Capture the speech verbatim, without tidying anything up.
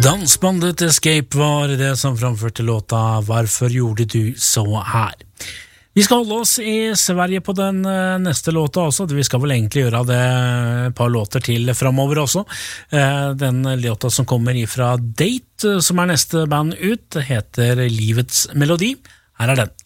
Dansbandet Escape var det som framførte låta Varför gjorde du så här? Vi skal holde oss i Sverige på den neste låta også. Vi skal vel egentlig gjøre det et par låter til fremover også. Den låta som kommer ifra Date, som er neste band ut, heter Livets Melodi. Her er den.